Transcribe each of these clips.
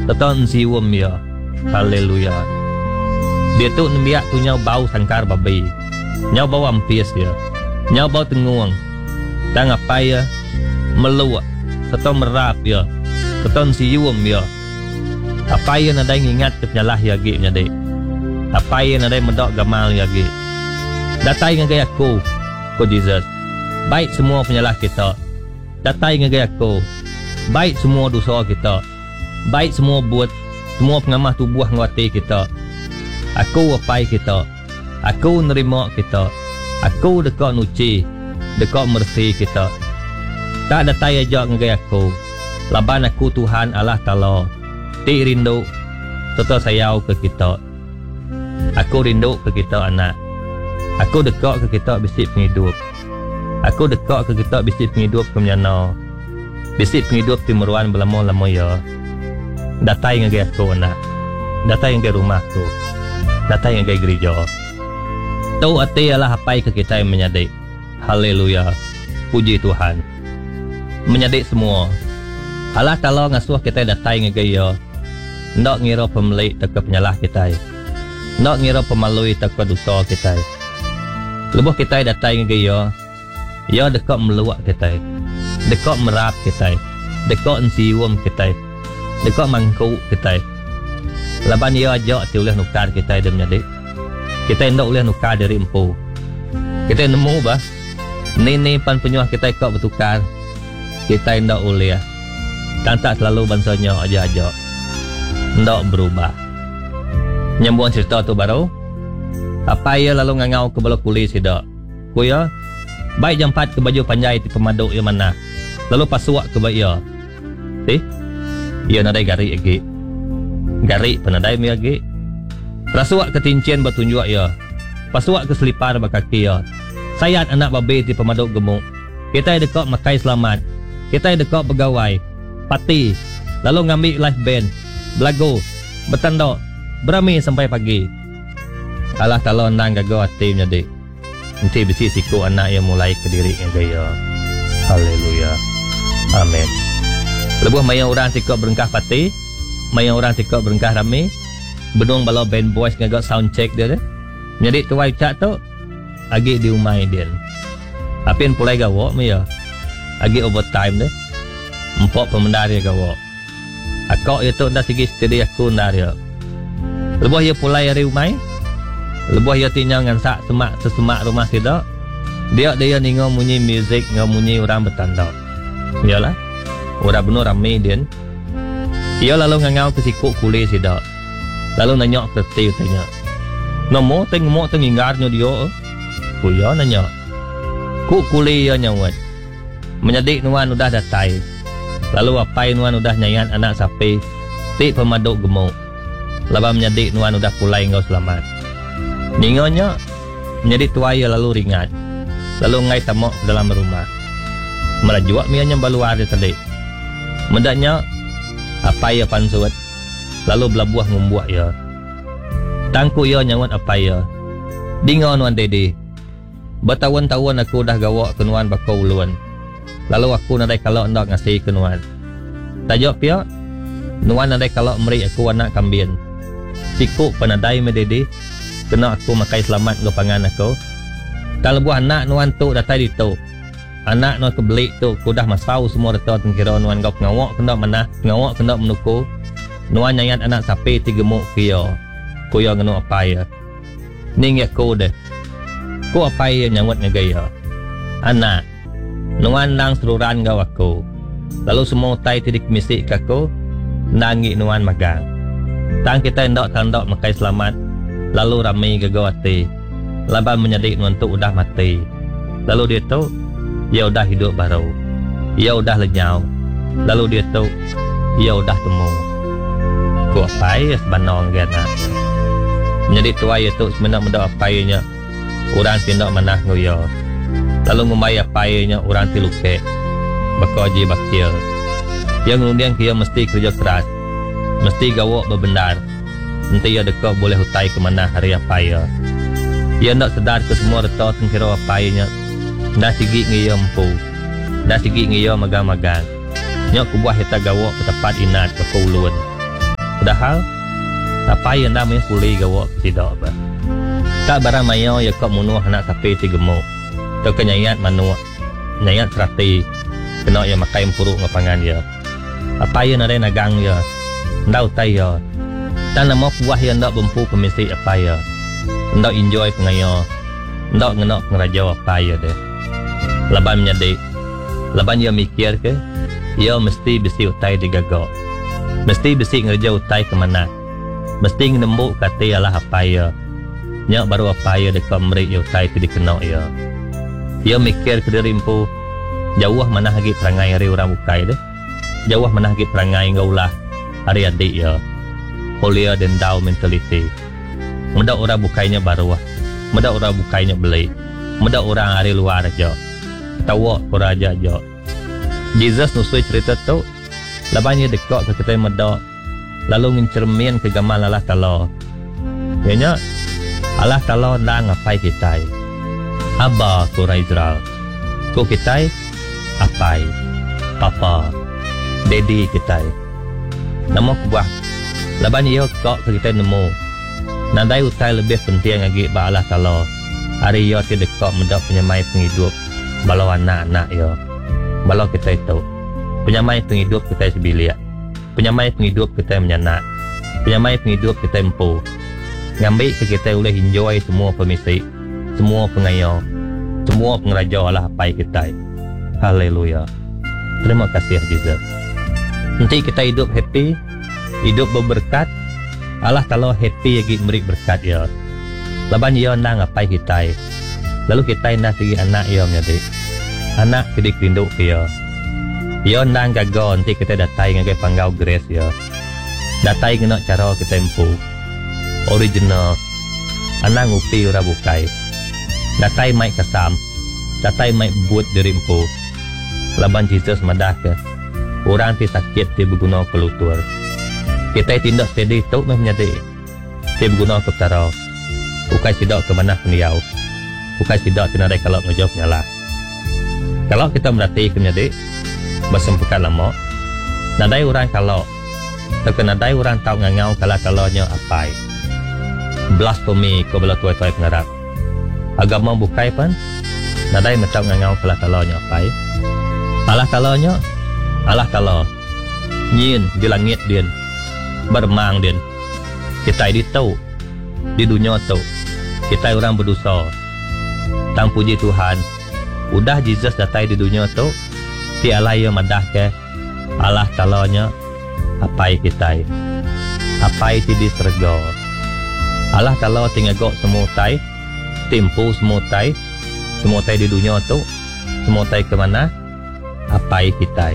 Teton siwum ya. Haleluya. Dia tu nembiak tu nyau bau sangkar babi. Nyau bau ampis ya. Nyau bau tenguang. Tang apa ya? Meluak. Teton merap ya. Teton siwum ya. Apa ya nadai ngingat ke penyalah ya ge nyadai. Apa ya nadai medok gamal ya ge. Datai ngagai aku. Ko Jesus. Baik semua penyalah kita. Datai ngagai aku. Baik semua dosa kita. Baik semua buat. Semua pengamah tubuh ngwati kita. Aku apai kita. Aku nerima kita. Aku dekat nuci. Dekat mersi kita. Tak datai ajak ngagai aku. Laban aku Tuhan Allah Ta'ala. Ti rindu. Serta sayau ke kita. Aku rindu ke kita anak. Aku dekat ke kita bisik penghidup. Aku dekat ke kita bisik penghidup ke menyana. Bisik penghidup timuruan berlama-lama ya. Datai ngagai aku anak. Datai ngagai rumahku. Datai ngagai gereja. Tahu hati Allah apai ke kita yang menyadik. Haleluya. Puji Tuhan. Menyadik semua. Allah kalau ngasuh kita datai ngagai ya. Ndak ngira pemilik tak penyalah kita. Ndak ngira pemalui tak dosa kita. Lebuh kita datai ngagai ya. Ya dekat meluak kita. Dekat merap kita. Dekat ensiwum kita. Dekat mangkuk kita. Laban ia ajak ti oleh nukar kita dia menyadik. Kita hendak oleh nukar dari empu. Kita nemu bah. Ni pan penyuah kita ikut bertukar. Kita hendak oleh. Dan tak selalu bansanya ajak-ajak. Hendak berubah. Nyambung cerita tu baru. Apa ia lalu ngangau ke balok kulis tidak. Kuya. Baik jam 4 ke baju panjai ti pemaduk yang mana. Lalu pasuak ke baik ia. Ia nadai garik lagi. Garik penadai mi lagi. Rasuak ke tincian bertunjuk ia. Pasuak ke selipar berkaki ia. Sayat anak babi ti pemaduk gemuk. Kita dekat makai selamat. Kita dekat pegawai. Pati. Lalu ngambil live band. Belagu. Bertanduk. Berami sampai pagi. Allah Ta'ala nang gagau hati menyadik. Nanti besi siku anak yang mulai ke diri yang gaya. Haleluya. Amin. Lebuh maya orang sikap berengkah pati. Maya orang sikap berengkah rame. Benung balau band boys ngagak sound check dia deh. Menyadik tuai cak tu. Agi di umai dia. Apin pulai gawak maya. Agi overtime deh. Empok pemendar dia gawak. Akak itu dah segi steady aku ndar ya. Lebuh ia pulai hari umai. Lebuh ia tinggal ngan sak semak rumah sidak. Dia ningo munyi music, ngau munyi orang bertanda. Iyalah. Orang benar ramai dia. Ia lalu ngangau ke sikuk kulit sidak. Lalu nanya ke tiu tanya. Nomo tengok ingarnya dia. Kuya nanya. Ku kulit ia nyawat. Menyadik nuan udah datai. Lalu apai nuan udah nyayan anak sapi. Ti pemaduk gemuk. Lalu menyadik nuan udah pulai ngau selamat. Ningonya menjadi tuaya lalu ringat. Lalu ngai tamok dalam rumah. Merajuak mianya baluar dia telik. Mendaknya apa ya pansuat. Lalu belabuah ngumbuak ya. Tangku ya nyawat apa ya. Dingo nuan dedi. Bertahun-tahun aku dah gawak ke nuan bakau uluan. Lalu aku nadai kalau hendak ngasih ke nuan. Tajok pia. Nuan nadai kalau meri aku anak kambien. Sikuk penadai mededi. Kena aku makai selamat ke pangan aku. Kalau buah anak nuan tu datai di tu. Anak nuan kebelik tu ku dah masau semua rata tengkira nuan kau ngawak kena mana, ngawak kena menuku. Nuan nyayat anak sapi 3 gemuk kia. Ku yang ngenu apa ya. Ning ya ku deh. Ku apa ya nyawat ngagaya. Anak. Nuan lang seruran kau aku. Lalu semua tai tidik misik aku. Nangi nuan magang. Tang kita hendak tandok makai selamat. Lalu ramai gagau hati. Laban menyadik nuan tu udah mati. Lalu dia tu, ia udah hidup baru. Ia udah lenyau. Lalu dia tu, ia udah temu. Ku apa ya sebanong gana. Menyadik tua ia tu sebenarnya mendak apa ianya. Orang tindak manah nguya. Lalu ngumbai apa ianya orang tiluke. Bakoji bakil. Yang kemudian kia mesti kerja keras. Mesti gawak berbendar. Nanti ia dekat boleh hutai ke mana hari apa ya. Ia nak sedar ke semua reta tengkira apa ianya. Dah sigi ngiya empu. Dah sigi ngiya magang-magang. Nyak kubuah hita gawak ke tempat inat ke kauluan. Dahal apa yang namanya pulih gawak tidak apa. Tak barang mayo ya kok munuh anak sapi ti gemuk. Tu kenyayat manuk, nyayat serati kena ya makai empuruk ngapangan ya. Apa yang ada nagang ya, ndau tai ya. Dan nama puah yang ndak bempu pemisi apa ya. Ndak enjoy pengayo, ndak ngenok ngeraja apa ya deh. Laban menjadi, laban ya mikir ke, ya mesti besi utai digagak. Mesti besi ngerja utai kemana. Mesti nembuk kata ialah apa ya. Nyak baru apa ya dekat merik ya utai ke dikenok ya. Ya mikir ke dirimpu. Jauh mana lagi perangai hari orang bukai deh. Jauh mana lagi perangai ngaulah hari adik ya. Holia dan dau mentality. Muda orang bukainya baru. Muda orang bukainya beli. Muda orang hari luar aja. Tahu orang aja aja. Jesus nusui cerita tu. Labanya dekat ke kita muda. Lalu mencermin ke gamal Allah Ta'ala. Ianya Allah Ta'ala dah ngapai kita. Abba kura Israel. Ko kita apai. Papa. Daddy kita. Nama kubuah. Laban ia kok kita nemu. Nadai utai lebih penting lagi ba Allah Ta'ala. Hari ia tidak kok mendak penyamai penghidup. Balau anak-anak ia. Balau kita itu. Penyamai penghidup kita sebilik. Penyamai penghidup kita menyanak. Penyamai penghidup kita empu. Ngambil kita boleh enjoy semua permisi. Semua pengayo. Semua pengeraja Allah apa kita. Haleluya. Terima kasih Jesus. Nanti kita hidup happy. Hidup berberkat. Allah Ta'ala happy lagi memberi berkat ya. Laban ia nak ngapai kita. Lalu kita nak segi anak ia menjadi. Anak kedik rindu dia. Ia nak gagal nanti kita datai ngagai panggau grace ya. Datai kena cara kita empu. Original. Anak ngupi ora bukai. Datai mai kasam. Datai mai buat dirimpu. Laban Jesus madah ke. Orang ti sakit ti berguna ke lutur. Kita tindak steady tu menjadi. Ti berguna ke taro. Bukai sidak ke mana peniau. Bukai sidak tinadai kalau ngejawab nyala. Kalau kita merhati ke menjadi. Bersempekan lama. Nadai orang kalau. Tapi nadai orang tahu ngangau kalau-kalaunya apai. Blasphemy ke belah tuai-tuai pengarap. Agama bukai pun. Nadai mentau ngangau kalau-kalaunya apai. Allah-kalaunya. Allah-kalau. Nyin di langit dia. Bermang dia. Kita di tahu. Di dunia tahu. Kita orang berdosa. Tang puji Tuhan. Udah Jesus datai di dunia tahu. Ti Allah yang madah ke Allah Ta'ala-nya apai kita. Apai ti di serga. Allah Ta'ala tinggal gok semua tai. Timpu semua tai. Semua tai di dunia tu. Semua tai ke mana? Apai kita.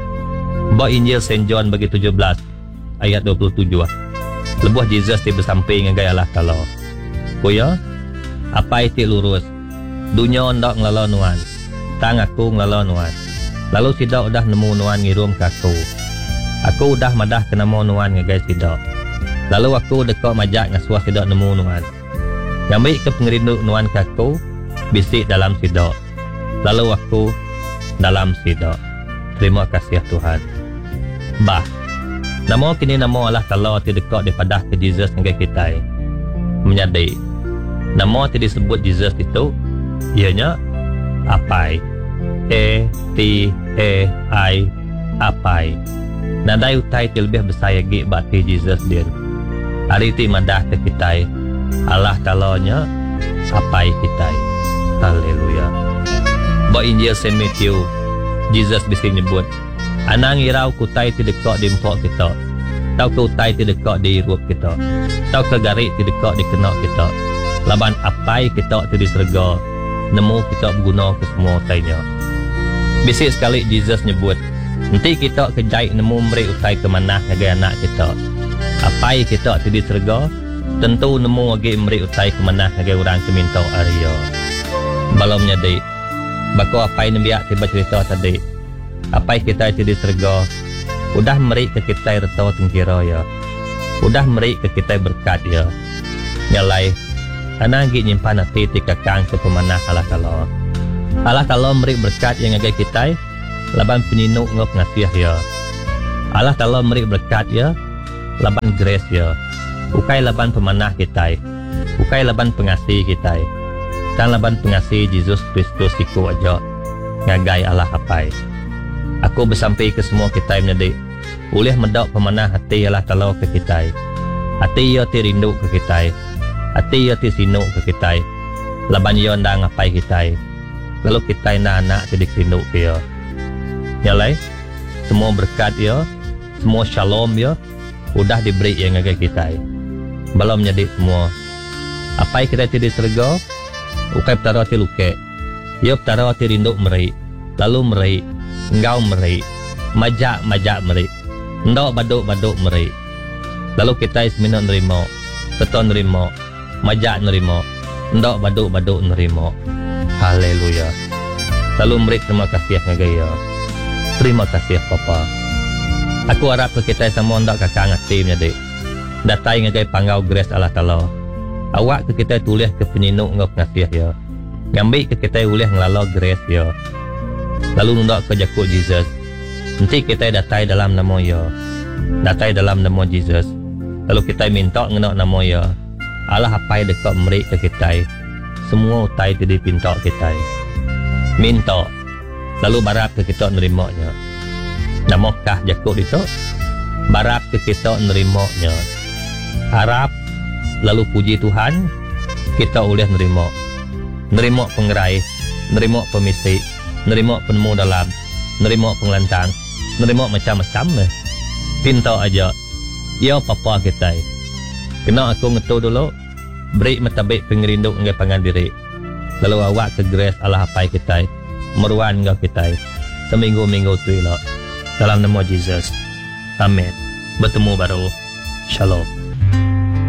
Bawa Injil Saint John bagi 17 ayat 27. Lebuh Jesus ti bersamping dengan Allah Ta'ala. Koya apai ti lurus. Dunia ndak ngelalonuan. Tang aku ngelalonuan. Lalu sidak udah nemu nuan ngirum ke aku. Aku udah madah kena mau nuan ngegai sidak. Lalu aku dekat majak ngasuah sidak nemu nuan. Ngambil ke pengerindu nuan ke aku. Bisik dalam sidak. Lalu aku dalam sidak. Terima kasih Tuhan. Bah. Nama kini nama Allah Ta'ala ti dekat daripada ke Jesus ngegai kita. Menyadari. Nama ti disebut Jesus itu. Ianya apai. A-T-A-I apai. Nadai utai ti lebih besar lagi bakti Jesus dia. Hari ti madah ke kita. Allah Ta'ala-nya apai kita. Haleluya. Ba Injil Saint Matthew. Jesus bisa nyebut. Anang irau kutai ti dekat di empok kita. Tau ke utai ti dekat di irup kita. Tau ke garik ti dekat di kenak kita. Laban apai kita ti di serga. Nemu kita berguna ke semua utainya. Bisik sekali Jesus nyebut. Nanti kita kejai nemu memberi utai ke mana ngagai anak kita. Apai kita tidak serga. Tentu nemu ngagai memberi utai ke mana ngagai orang keminta Arya. Balau menyadari. Bako apai nabiak tiba cerita tadi. Apai kita tidak serga. Udah memberi ke kita reto tengkira ya. Udah memberi ke kita berkat ya. Nyalai. Anagi nyimpan hati tikakang ke pemanah Allah Ta'ala. Allah Ta'ala memberi berkat yang ngagai kita. Laban peninuk ngop ngasih ya. Allah Ta'ala memberi berkat ya. laban grace ya. Ukai laban pemanah kita. Ukai laban pengasih kita. Dan laban pengasih Yesus Kristus siku aja. Ngagai Allah apai. Aku bersampai ke semua kita menjadi boleh mendak pemanah hati Allah Ta'ala ke kita. Hati ia ti rindu ke kita. Hati ia ti sinu ke kita. Laban ia nda ngapai kita. Lalu kita anak jadi rindu ke ia. Nyalai semua berkat ia, semua shalom ia udah diberi yang ngagai kita. Belum jadi semua. Apa kita ti di surga? Ukai petara ti luke. Ia petara ti rindu meri. Lalu meri. Engkau meri, majak meri, ndok baduk meri. Lalu kita ismina nerimo, teton nerimo, majak nerimo, ndok baduk nerimo. Haleluya. Lalu meri terima kasih ngagaya. Terima kasih Papa. Aku harap ke kita semua ndak kakak ngati menjadi. Datai ngagai panggau grace Allah Ta'ala. Awak ke kita tulis ke penyinuk ngau pengasih ya. Ngambil ke kita boleh ngelalo grace ya. Lalu nundak ke jakut Jesus. Nanti kita datai dalam nama ya. Datai dalam nama Jesus. Lalu kita minta ngenak nama ya. Allah apai dekat merik ke kita. Semua utai tidak pinta kita. Minta. Lalu barap ke kita nerimanya. Namakah jakut itu? Barap ke kita nerimanya. Harap. Lalu puji Tuhan. Kita boleh nerima. Nerima pengerai. Nerima pemisi. Nerima penemu dalam, nerima pengelantang, nerima macam-macam. Pinta aja. Ya Papa kita. Kena aku ngetu dulu, beri metabik pengerindu ngai pangan diri. Lalu awak ke grace Allah apai kita, meruan ngau kita. Seminggu-minggu tu elok. Dalam nama Jesus. Amin. Bertemu baru. Shalom.